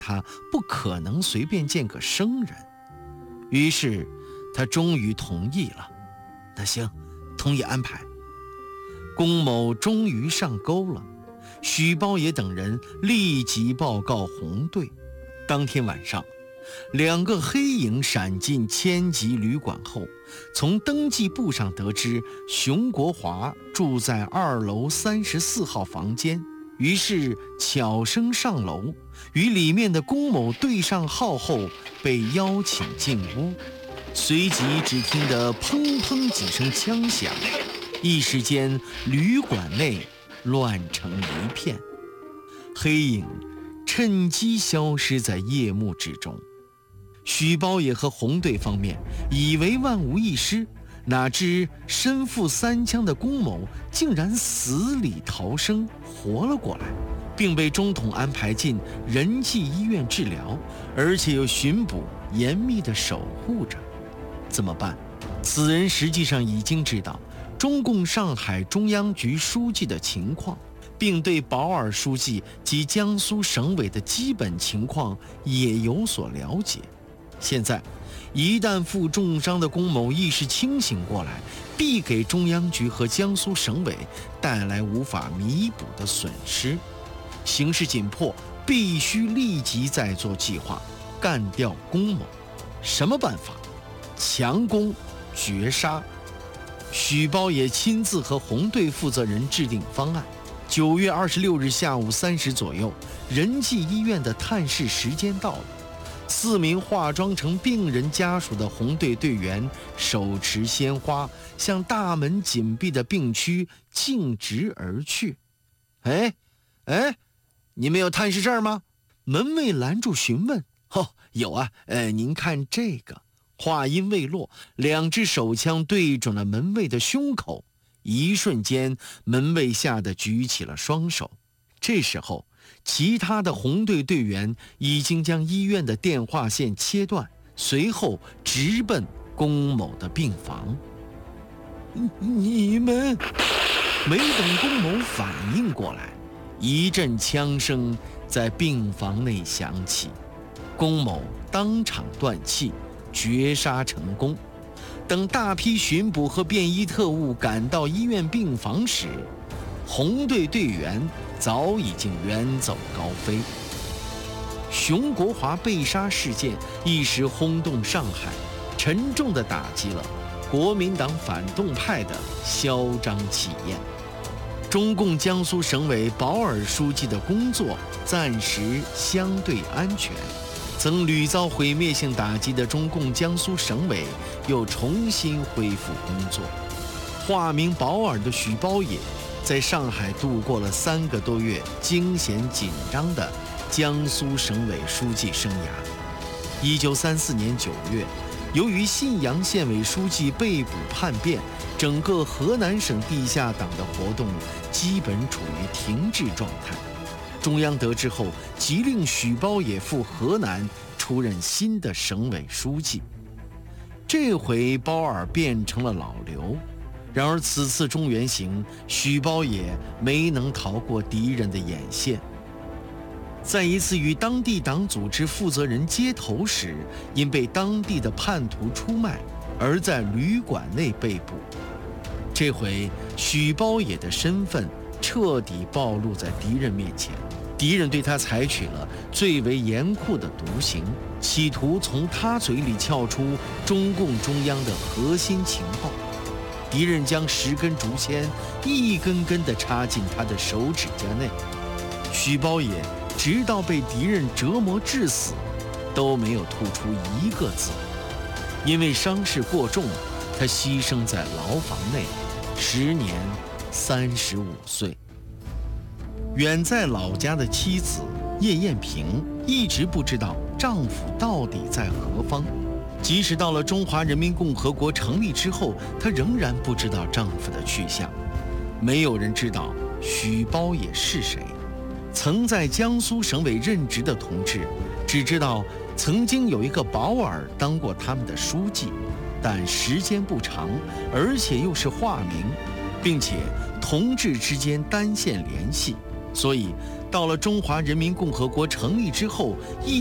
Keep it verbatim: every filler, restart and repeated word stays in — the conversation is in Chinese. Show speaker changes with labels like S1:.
S1: 他不可能随便见个生人。于是他终于同意了。那行，同意安排。龚某终于上钩了，许包爷等人立即报告红队。当天晚上，两个黑影闪进千吉旅馆后，从登记簿上得知熊国华住在二楼三十四号房间，于是悄声上楼，与里面的龚某对上号后被邀请进屋。随即只听得砰砰几声枪响，一时间旅馆内乱成一片，黑影趁机消失在夜幕之中。许包爷和红队方面以为万无一失，哪知身负三枪的龚某竟然死里逃生活了过来，并被中统安排进仁济医院治疗，而且有巡捕严密地守护着。怎么办？此人实际上已经知道中共上海中央局书记的情况，并对保尔书记及江苏省委的基本情况也有所了解。现在一旦负重伤的龚某意识清醒过来，必给中央局和江苏省委带来无法弥补的损失。形势紧迫，必须立即再做计划，干掉龚某。什么办法？强攻绝杀。许包也亲自和红队负责人制定方案。九月二十六日下午三时左右，仁济医院的探视时间到了。四名化妆成病人家属的红队队员手持鲜花，向大门紧闭的病区径直而去。哎哎，你们有探视证吗？门卫拦住询问。哦，有啊，呃，您看这个。话音未落，两支手枪对准了门卫的胸口，一瞬间，门卫吓得举起了双手。这时候，其他的红队队员已经将医院的电话线切断，随后直奔龚某的病房。你们……没等龚某反应过来，一阵枪声在病房内响起，龚某当场断气，绝杀成功。等大批巡捕和便衣特务赶到医院病房时，红队队员早已经远走高飞。熊国华被杀事件一时轰动上海，沉重地打击了国民党反动派的嚣张气焰。中共江苏省委保尔书记的工作暂时相对安全，曾屡遭毁灭性打击的中共江苏省委又重新恢复工作。化名保尔的许包也在上海度过了三个多月惊险紧张的江苏省委书记生涯。一九三四年九月，由于信阳县委书记被捕叛变，整个河南省地下党的活动基本处于停滞状态。中央得知后，即令许包也赴河南出任新的省委书记。这回包尔变成了老刘，然而此次中原行，许包也没能逃过敌人的眼线。在一次与当地党组织负责人接头时，因被当地的叛徒出卖，而在旅馆内被捕。这回许包也的身份彻底暴露在敌人面前，敌人对他采取了最为严酷的毒刑，企图从他嘴里撬出中共中央的核心情报。敌人将十根竹签一根根地插进他的手指甲内，许包也直到被敌人折磨致死，都没有吐出一个字。因为伤势过重，他牺牲在牢房内，时年三十五岁。远在老家的妻子叶艳萍一直不知道丈夫到底在何方，即使到了中华人民共和国成立之后，她仍然不知道丈夫的去向。没有人知道许包也是谁。曾在江苏省委任职的同志只知道曾经有一个保尔当过他们的书记，但时间不长，而且又是化名，并且同志之间单线联系， 所以到了中华人民共和国成立之后，一